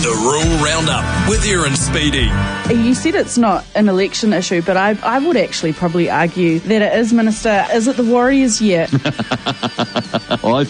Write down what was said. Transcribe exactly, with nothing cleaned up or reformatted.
The Rural Roundup with Aaron Speedy. You said it's not an election issue, but I, I would actually probably argue that it is, Minister. Is it the Warriors yet? I